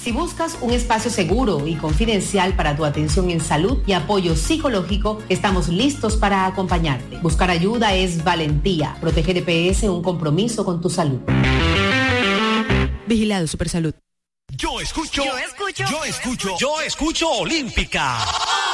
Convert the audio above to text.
Si buscas un espacio seguro y confidencial para tu atención en salud y apoyo psicológico, estamos listos para acompañarte. Buscar ayuda es valentía. Proteger EPS, un compromiso con tu salud. Vigilado Supersalud. Yo escucho Olímpica.